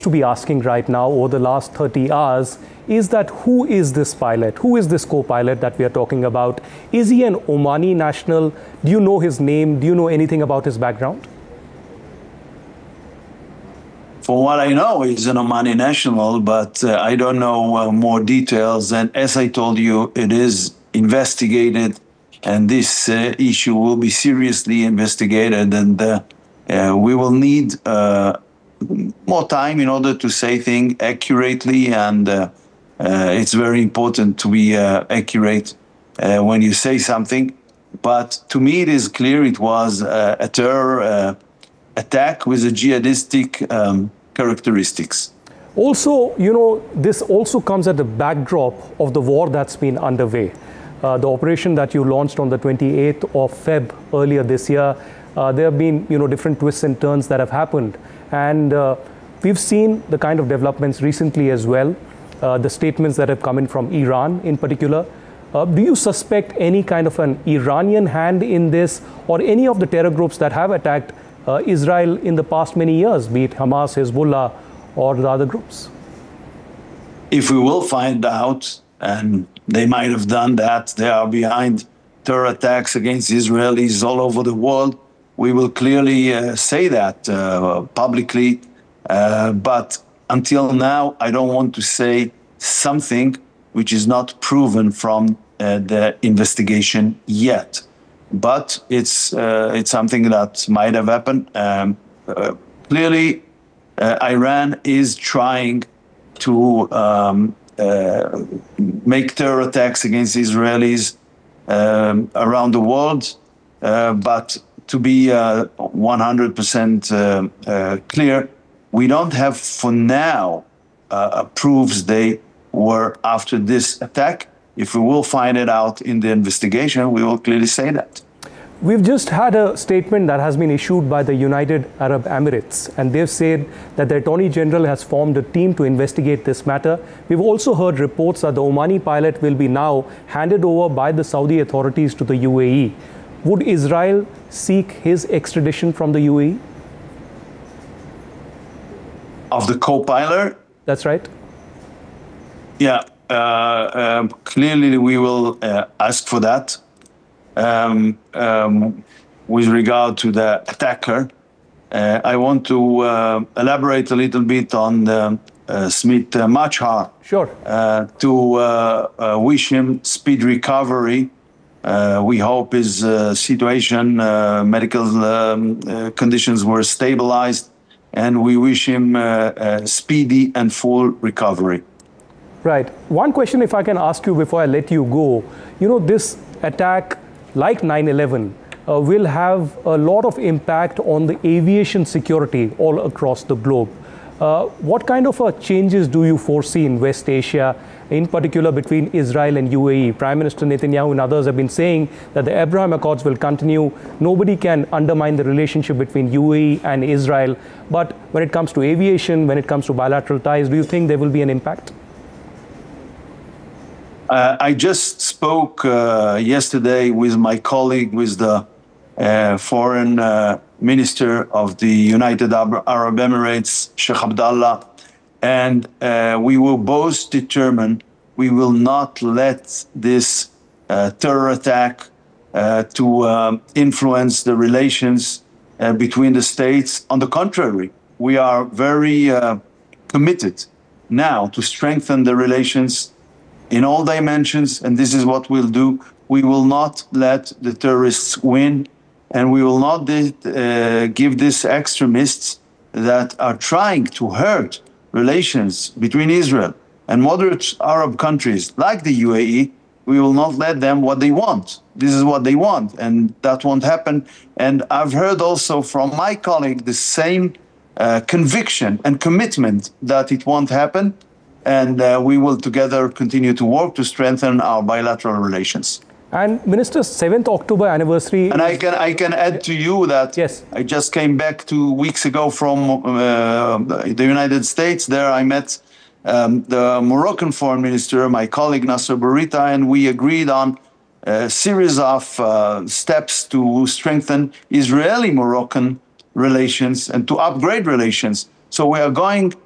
to be asking right now over the last 30 hours is that who is this pilot? Who is this co-pilot that we are talking about? Is he an Omani national? Do you know his name? Do you know anything about his background? For what I know, he's an Omani national, but I don't know more details. And as I told you, it is investigated, and this issue will be seriously investigated, and we will need more time in order to say things accurately, and it's very important to be accurate when you say something. But to me, it is clear it was a terror attack with a jihadistic characteristics. Also, you know, this also comes at the backdrop of the war that's been underway. The operation that you launched on the 28th of Feb earlier this year, there have been, you know, different twists and turns that have happened. And we've seen the kind of developments recently as well, the statements that have come in from Iran in particular. Do you suspect any kind of an Iranian hand in this, or any of the terror groups that have attacked Israel in the past many years, be it Hamas, Hezbollah, or the other groups? If we will find out, and they might have done that, they are behind terror attacks against Israelis all over the world, we will clearly say that publicly. But until now, I don't want to say something which is not proven from the investigation yet. But it's something that might have happened. Clearly, Iran is trying to make terror attacks against Israelis around the world. But to be 100% clear, we don't have for now proofs they were after this attack. If we will find it out in the investigation, we will clearly say that. We've just had a statement that has been issued by the United Arab Emirates, and they've said that the Attorney General has formed a team to investigate this matter. We've also heard reports that the Omani pilot will be now handed over by the Saudi authorities to the UAE. Would Israel seek his extradition from the UAE? Of the co-pilot? That's right. Yeah, clearly we will ask for that. With regard to the attacker, I want to elaborate a little bit on Smith Machar. Sure. To wish him speed recovery. We hope his situation, medical conditions were stabilized, and we wish him speedy and full recovery. Right. One question, if I can ask you before I let you go. You know, this attack, like 9/11, will have a lot of impact on the aviation security all across the globe. What kind of changes do you foresee in West Asia, in particular between Israel and UAE? Prime Minister Netanyahu and others have been saying that the Abraham Accords will continue. Nobody can undermine the relationship between UAE and Israel. But when it comes to aviation, when it comes to bilateral ties, do you think there will be an impact? I just spoke yesterday with my colleague, with the foreign minister of the United Arab Emirates, Sheikh Abdullah, and we will both determine we will not let this terror attack to influence the relations between the states. On the contrary, we are very committed now to strengthen the relations in all dimensions, and this is what we'll do. We will not let the terrorists win, and we will not give these extremists that are trying to hurt relations between Israel and moderate Arab countries like the UAE, we will not let them what they want. This is what they want, and that won't happen. And I've heard also from my colleague the same conviction and commitment that it won't happen. And we will together continue to work to strengthen our bilateral relations. And Minister, 7th October anniversary. And I can add to you that yes, I just came back 2 weeks ago from the United States. There I met the Moroccan foreign minister, my colleague Nasser Bourita, and we agreed on a series of steps to strengthen Israeli-Moroccan relations and to upgrade relations. So we are going